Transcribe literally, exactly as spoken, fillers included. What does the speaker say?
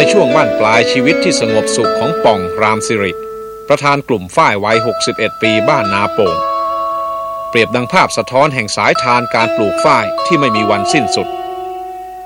ช่วงบ้านปลายชีวิตที่สงบสุขของป่องรามสิริประธานกลุ่มฝ้ายวัยหกสิบเอ็ดปีบ้านนาโป่งเปรียบดังภาพสะท้อนแห่งสายทานการปลูกฝ้ายที่ไม่มีวันสิ้นสุด